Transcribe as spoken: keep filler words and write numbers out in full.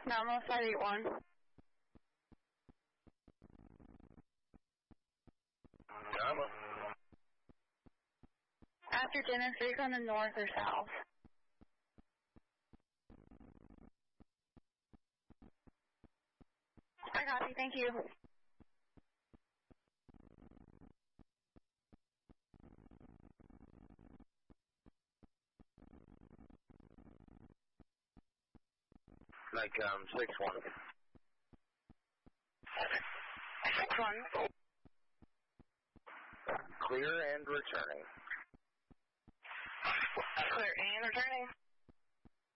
Nominal five eight one. Nominal. After dinner, so you're going to north or south? I copy, thank you. Like, um, six one. six one. Clear and returning. Clear and returning.